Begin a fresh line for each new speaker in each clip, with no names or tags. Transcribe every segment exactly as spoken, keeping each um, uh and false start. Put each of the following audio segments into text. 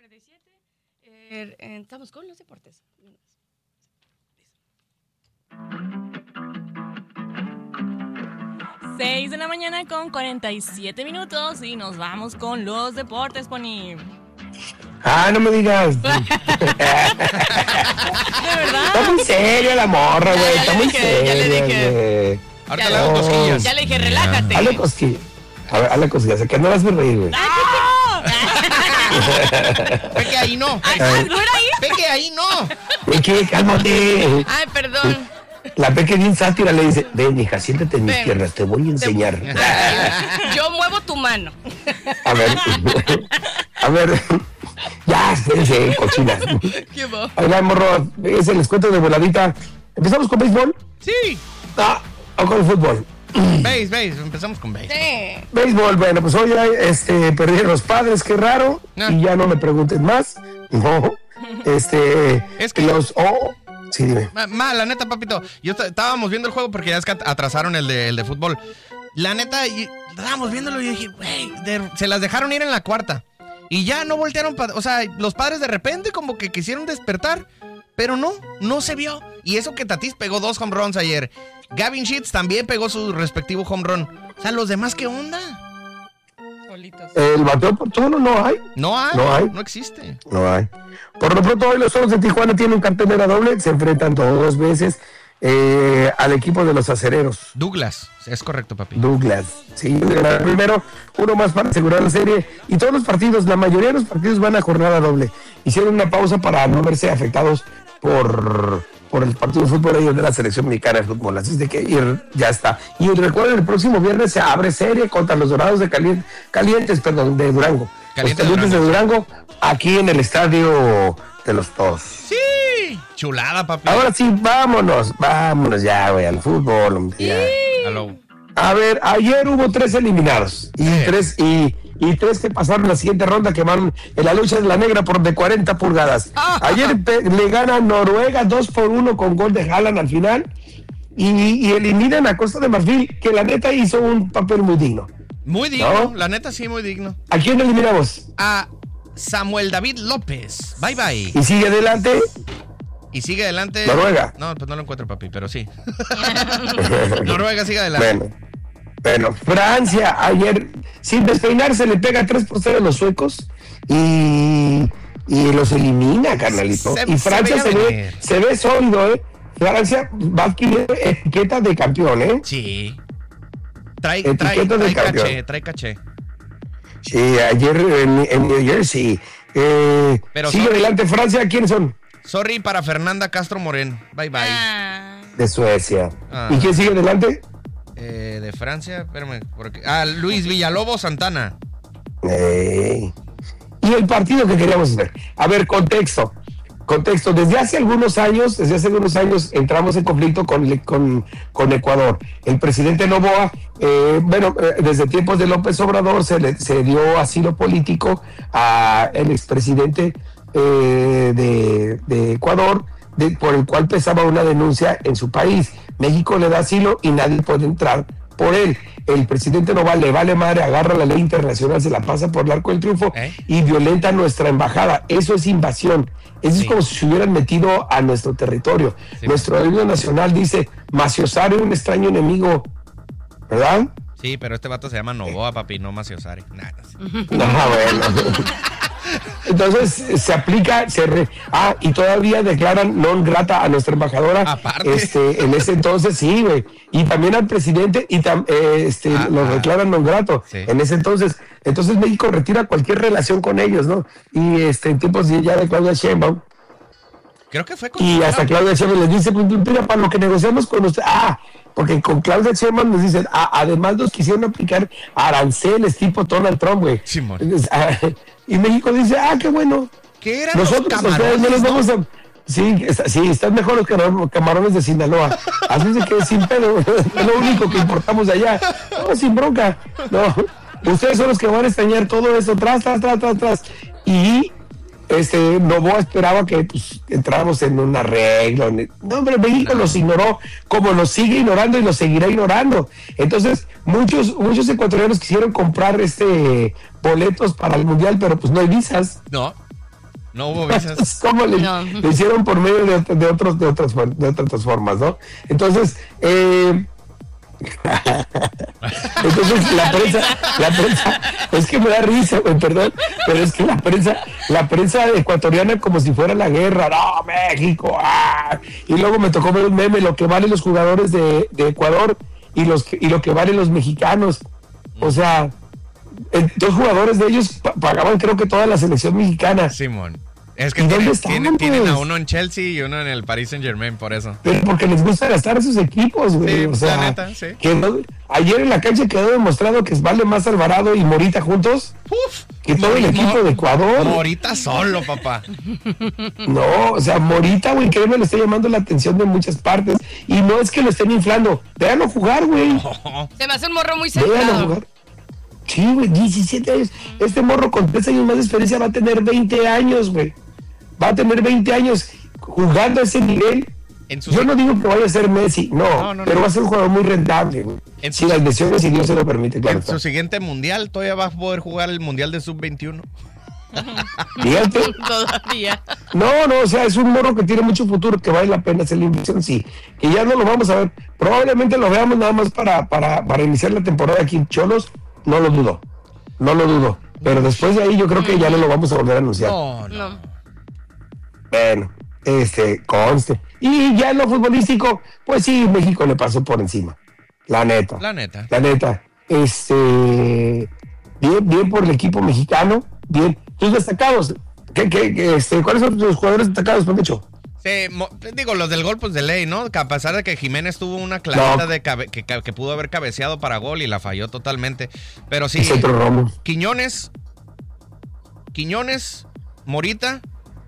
nueve de siete. Eh, estamos con los deportes.
seis de la mañana con cuarenta y siete minutos y nos vamos con los deportes, Pony.
Ah, no me digas.
¿De verdad?
Está muy seria la morra, güey.
Ya, ya
Está
le
muy
dije,
seria.
ya le dije.
güey.
Ahorita le hago cosquillas.
Ya le dije, relájate.
Hazle cosquillas. A ver, hazle cosquillas. Que no las ve reír, güey.
Ve que ahí no.
Ay, ¿no era ahí?
Ve que ahí no.
Peque, cálmate.
Ay, perdón.
La Peque bien sátira le dice, ven, hija, siéntate en mis
Ven.
piernas, te voy a enseñar.
Yo muevo tu mano.
A ver, a ver. Ya, espérense, cochinas.
¿Qué va?
Ahí va, morro. Ese les cuento de voladita. ¿Empezamos con béisbol?
Sí.
Ah, o con fútbol.
Veis, veis. Empezamos con veis.
Sí.
Béisbol, bueno, pues hoy este, perdieron los Padres, qué raro.
Ah.
Y ya no me pregunten más. No. Este.
Es que-
los. Oh, sí, dime.
Ma, ma, la neta, papito. Yo t- estábamos viendo el juego porque ya es que at- atrasaron el de, el de fútbol. La neta, y, estábamos viéndolo y dije, güey, de- se las dejaron ir en la cuarta. Y ya no voltearon. Pa- o sea, los Padres de repente como que quisieron despertar. Pero no, no se vio. Y eso que Tatis pegó dos home runs ayer. Gavin Sheets también pegó su respectivo home run. O sea, ¿los demás qué onda?
Solitos.
El bateo oportuno no hay.
No hay.
No hay.
No existe.
No hay. Por lo pronto, hoy los Toros de Tijuana tienen un cartelera doble. Se enfrentan dos veces eh, al equipo de los acereros.
Douglas. Es correcto, papi.
Douglas. Sí, ganar primero, uno más para asegurar la serie. Y todos los partidos, la mayoría de los partidos van a jornada doble. Hicieron una pausa para no verse afectados por, por el partido de fútbol ellos de la selección mexicana de fútbol. Así es de que ir, ya está. Y recuerden, el próximo viernes se abre serie contra los Dorados de Calientes, Calientes, perdón, de Durango.
Calientes
los
de
Calientes de Durango, aquí en el estadio de los Toros.
Sí. Chulada, papi.
Ahora sí, vámonos, vámonos ya, güey, al fútbol. Hombre, ya.
Hello.
A ver, ayer hubo tres eliminados y
Sí.
tres y, y tres que pasaron la siguiente ronda que van en la lucha de la negra por de cuarenta pulgadas. Ayer pe- le gana Noruega dos por uno con gol de Haaland al final y, y eliminan a Costa de Marfil, que la neta hizo un papel muy digno.
Muy digno.
¿No?
La neta, sí, muy digno.
¿A quién eliminamos?
A Samuel David López. Bye, bye.
Y sigue adelante
Y sigue adelante.
Noruega.
No, pues no lo encuentro, papi, pero sí. Noruega sigue adelante.
Bueno, bueno, Francia ayer, sin despeinarse, le pega tres por cero a los suecos y, y los elimina, carnalito.
Se-
y Francia
se
se,
veía
ve,
venir.
se ve sólido, ¿eh? Francia va a adquirir etiqueta de campeón, ¿eh?
Sí. Trae,
Etiqueta
trae,
de
trae
campeón.
caché, trae caché.
Sí, ayer en, en New Jersey. Eh,
Pero
sigue
sorry.
adelante Francia, ¿quiénes son?
Sorry para Fernanda Castro Morén. Bye, bye.
Ah,
De Suecia.
Ah.
¿Y quién sigue adelante?
Eh, de Francia, espérame. Porque... Ah, Luis Villalobos Santana.
Eh, y el partido que queríamos ver. A ver, contexto. Contexto. Desde hace algunos años, desde hace algunos años entramos en conflicto con, con, con Ecuador. El presidente Noboa, eh, bueno, eh, desde tiempos de López Obrador se le se dio asilo político a el expresidente eh, de, de Ecuador, de, por el cual pesaba una denuncia en su país. México le da asilo y nadie puede entrar por él. El presidente Noboa le vale madre, agarra la ley internacional, se la pasa por el arco del triunfo
¿Eh?
y violenta nuestra embajada. Eso es invasión. Eso
Sí.
es como si se hubieran metido a nuestro territorio.
Sí.
Nuestro himno nacional dice, Maciosare, un extraño enemigo, ¿verdad?
Sí, pero este vato se llama Novoa, papi, no Maciosari. Nada.
No, bueno. Entonces se aplica, se re- ah, y todavía declaran non grata a nuestra embajadora.
Aparte.
Este, en ese entonces sí, güey. Y también al presidente, y tam- eh, este,
Ah,
lo
ah.
declaran non grato.
Sí.
En ese entonces. Entonces México retira cualquier relación con ellos, ¿no? Y este, en tiempos de- ya de Claudia Sheinbaum.
Creo que fue con...
Y hasta Claudia Sheinbaum les dice, pues mira, para lo que negociamos con usted, ah, porque con Claudia Sheinbaum nos dicen, ah, además nos quisieron aplicar aranceles tipo Donald Trump, güey.
Simón.
Entonces, ah, y México dice, ah, qué bueno.
¿Qué eran
Nosotros
los
a ustedes no les
camarones,
vamos a... Sí, está- sí, están mejor los camarones, camarones de Sinaloa. Así es que sin pedo, es lo único que importamos de allá. No, sin bronca. No, ustedes son los que van a extrañar todo eso, tras, tras, tras, tras, tras. Y este Noboa esperaba que pues, entráramos en un arreglo. No, hombre, México los ignoró, como los sigue ignorando y los seguirá ignorando. Entonces, muchos, muchos ecuatorianos quisieron comprar este boletos para el mundial, pero pues no hay visas.
No. No hubo visas.
¿Cómo le,
No.
le hicieron por medio de, de, otros, de, otras, de otras formas, ¿no? Entonces, eh, entonces la prensa, la prensa, es que me da risa, güey, perdón, pero es que la prensa, la prensa ecuatoriana como si fuera la guerra, no, México, ah, y luego me tocó ver un meme, lo que valen los jugadores de, de Ecuador y los que, y lo que valen los mexicanos, o sea, eh, dos jugadores de ellos pa- pagaban creo que toda la selección mexicana.
Simón. Es que
¿Y dónde
tienen,
están,
tienen, tienen a
pues?
uno en Chelsea y uno en el Paris Saint Germain, por eso.
Pero porque les gusta gastar esos equipos, güey.
Sí,
o sea,
la neta, sí.
quedó- ayer en la cancha quedó demostrado que vale más Alvarado y Morita juntos
Uf,
que todo el
Mori-
equipo
Mo-
de Ecuador.
Morita solo, papá.
No, o sea, Morita, güey, créeme, le está llamando la atención de muchas partes. Y no es que lo estén inflando. Véanlo jugar, güey.
Oh,
Se me hace un morro muy
Véanlo
centrado.
jugar. Sí, güey, diecisiete años. Este morro con tres años más de experiencia va a tener veinte años, güey. Va a tener veinte años jugando a ese nivel.
en su,
Yo no digo que vaya a ser Messi, no,
No, no,
pero
no.
va a ser un jugador muy rentable, güey.
En
Si
su-
las lesiones, si Dios se lo permite, claro
en su
está.
siguiente mundial todavía va a poder jugar el mundial de sub veintiuno.
Fíjate.
Todavía.
No, no, o sea, es un morro que tiene mucho futuro, que vale la pena hacer la inversión, sí. Que ya no lo vamos a ver. Probablemente lo veamos nada más para, para, para iniciar la temporada aquí en Cholos, no lo dudo. No lo dudo. Pero después de ahí yo creo que ya no lo vamos a volver a anunciar.
No, no.
No.
Bueno, este, conste. Y ya en lo futbolístico, pues sí, México le pasó por encima. La neta.
La neta.
La neta. Este, bien, bien por el equipo mexicano. Bien. Tus destacados. ¿Qué, qué, qué, este, ¿Cuáles son tus jugadores destacados, Pancho?
Sí, mo- digo, los del gol, pues de ley, ¿no? Que a pesar de que Jiménez tuvo una clarita
No.
de cabe- que, que- que pudo haber cabeceado para gol y la falló totalmente. Pero sí,
Es otro Romo.
Quiñones, Quiñones, Morita,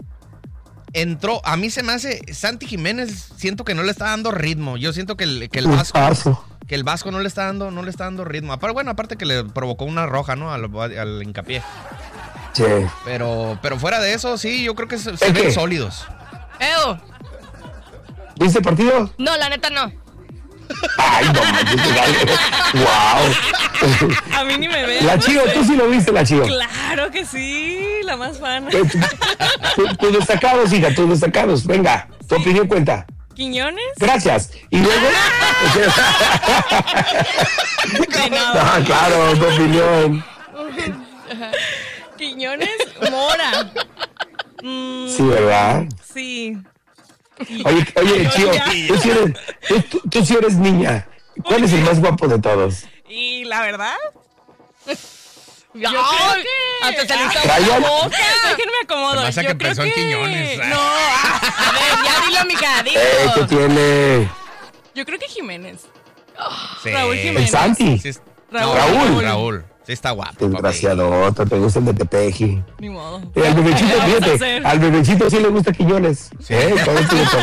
entró. A mí se me hace, Santi Jiménez, siento que no le está dando ritmo. Yo siento que el, que el
Un
Vasco,
paso.
que el Vasco no le está dando, no le está dando ritmo. Aparte, bueno, aparte que le provocó una roja, ¿no? Al, al hincapié.
Sí.
Pero, pero fuera de eso, sí, yo creo que se, se
¿El
ven
qué?
sólidos.
Ew.
¿Viste el partido?
No, la neta no.
Ay, no manches, dale. Wow.
A mí ni me ven.
La
no
Chivo,
sé.
tú sí lo viste, la Chivo.
Claro que sí, la más fan.
Eh, tu- tu- Tus destacados, hija, tus destacados. Venga, tu opinión cuenta.
¿Quiñones?
Gracias. Y luego.
De nada.
Ah, claro, tu opinión.
¿Quiñones? Mora. Mm,
Sí, ¿verdad?
sí. Y-
Oye, oye, Chío,
Ya.
tú sí eres, tú, tú- tú sí eres niña. ¿Cuál es el más guapo de todos?
Y la verdad,
Ay,
creo que-
hasta se le hizo
Brian.
agua la boca.
déjenme acomodo.
Se me hace
Yo
que
creo
pensó en Quiñones.
No, ah,
A ver, ya dilo, amiga, dilo.
Eh, ¿qué tiene?
yo creo que Jiménez.
Sí.
Raúl
El
Jiménez.
Santi.
Sí, es-
Raúl.
no, Raúl.
Raúl.
Raúl. Sí está guapo. papi.
Desgraciado, te gusta el de Tepeji.
Ni modo.
Eh, al bebecito,
¿Qué vamos a
fíjate,
hacer?
al bebecito sí le gusta Quiñones. Eh, todo tiene todo.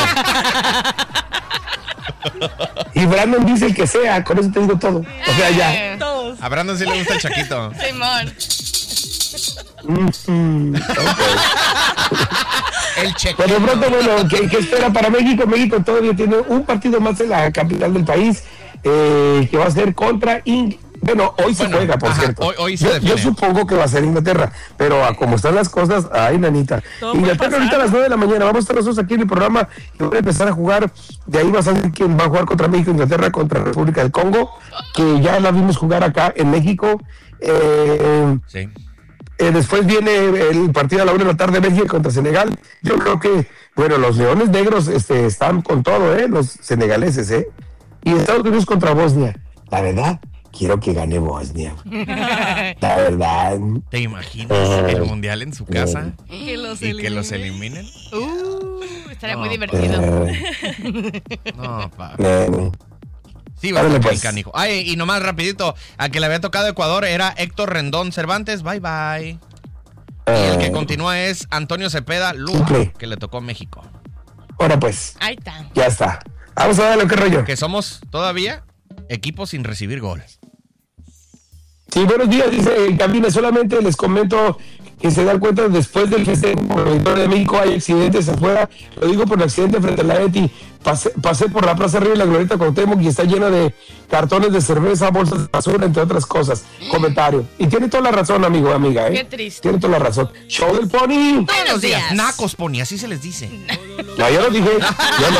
Y Brandon dice el que sea, con eso te digo todo. O sea, ya.
Eh,
Todos.
A Brandon sí le gusta el chaquito.
Simón.
Mm, mm, ok.
El chequito.
Por lo pronto, bueno, ¿qué, qué espera para México? México todavía tiene un partido más en la capital del país, eh, que va a ser contra Inglaterra. Bueno, hoy se
Bueno,
juega, por
ajá,
cierto.
hoy- hoy se
yo,
define.
yo supongo que va a ser Inglaterra, pero a como están las cosas, ay, nanita.
Todo puede
Inglaterra
pasar.
ahorita a las nueve de la mañana, vamos a estar nosotros aquí en el programa y voy a empezar a jugar. De ahí va a salir quién va a jugar contra México, Inglaterra, contra República del Congo, que ya la vimos jugar acá en México. Eh,
Sí.
Eh, después viene el partido a la una de la tarde, México contra Senegal. Yo creo que, bueno, los Leones Negros este, están con todo, ¿eh? Los senegaleses, ¿eh? Y Estados Unidos contra Bosnia. La verdad, quiero que gane Bosnia. La verdad.
¿Te imaginas
Eh,
el mundial en su casa
Que los
y que los
eliminen.
eliminen?
Uh, estaría
No,
muy divertido.
Eh,
No, pa.
eh,
Sí, va a
Órale,
estar
pues.
bien canijo. Ay, y nomás rapidito, a que le había tocado Ecuador era Héctor Rendón Cervantes, bye bye. Y el que
eh,
continúa es Antonio Cepeda Lua,
Simple.
que le tocó México.
Ahora pues,
Ahí está.
ya está. Vamos a darle, ¿qué rollo?
Que somos todavía equipos sin recibir gol.
Sí, buenos días, dice en cabina. Solamente les comento que se dan cuenta después del festejo por el Victoria de México hay accidentes afuera. Lo digo por el accidente frente a la Eti. Pasé, pasé por la Plaza Río y la Glorieta Cuauhtémoc y está llena de cartones de cerveza, bolsas de basura, entre otras cosas. Comentario. Y tiene toda la razón, amigo, amiga. ¿eh?
Qué triste.
Tiene toda la razón. Show del Pony.
Buenos días.
Nacos, Pony, así se les dice.
No, yo lo dije. Yo lo